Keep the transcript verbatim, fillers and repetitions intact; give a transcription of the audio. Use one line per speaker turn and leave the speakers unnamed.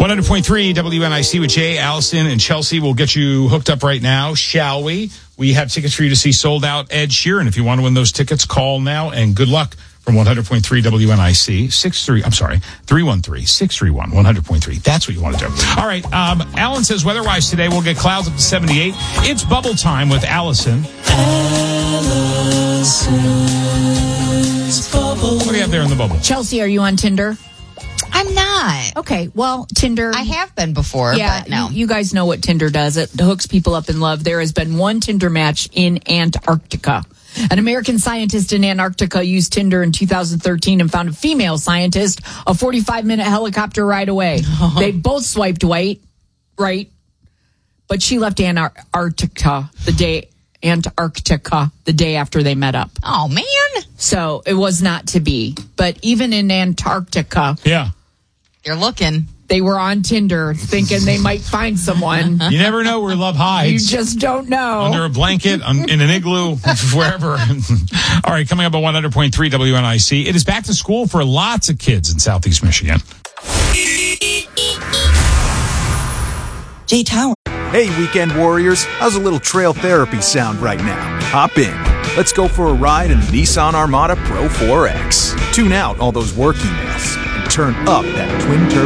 one hundred point three W N I C with Jay, Allison, and Chelsea. We'll get you hooked up right now, shall we? We have tickets for you to see sold out Ed Sheeran. If you want to win those tickets, call now, and good luck from one hundred point three W N I C. six three, I'm sorry, three one three, six three one, one hundred point three. That's what you want to do. All right, um, Alan says weather-wise today we'll get clouds up to seventy-eight. It's bubble time with Allison. Allison's bubble. What do you have there in the bubble?
Chelsea, are you on Tinder?
I'm not.
Okay, well, Tinder.
I have been before,
yeah,
but no.
You, you guys know what Tinder does. It hooks people up in love. There has been one Tinder match in Antarctica. An American scientist in Antarctica used Tinder in two thousand thirteen and found a female scientist a forty-five minute helicopter ride away. Oh. They both swiped right, right, but she left Antarctica the day Antarctica the day after they met up.
Oh, man.
So it was not to be. But even in Antarctica,
yeah,
you're looking.
They were on Tinder thinking they might find someone.
You never know where love hides.
You just don't know.
Under a blanket, un, in an igloo, wherever. All right, coming up at one hundred point three W N I C. It is back to school for lots of kids in Southeast Michigan.
Jay Tower.
Hey, weekend warriors. How's a little trail therapy sound right now? Hop in. Let's go for a ride in the Nissan Armada Pro four X. Tune out all those work emails and turn up that twin turbo.